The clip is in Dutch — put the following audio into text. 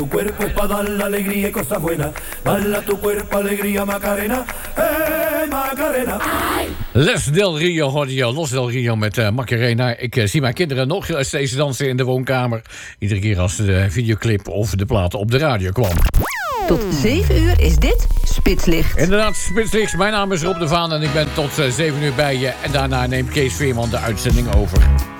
Tu cuerpo es pa' dar la alegría y cosas buenas. Dale tu cuerpo alegría, Macarena. Hey, Macarena. Les Del Rio hoorde je. Los Del Rio met Macarena. Ik zie mijn kinderen nog steeds dansen in de woonkamer. Iedere keer als de videoclip of de plaat op de radio kwam. Tot 7 uur is dit Spitslicht. Inderdaad, Spitslicht. Mijn naam is Rob de Vaan en ik ben tot 7 uur bij je. En daarna neemt Kees Veerman de uitzending over.